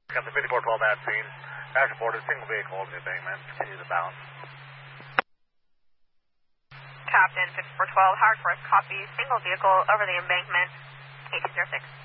Captain 5412 at scene. As reported, single vehicle over the embankment. Continue the balance. Captain 5412, Howard Forest, copy. Single vehicle over the embankment. 1806.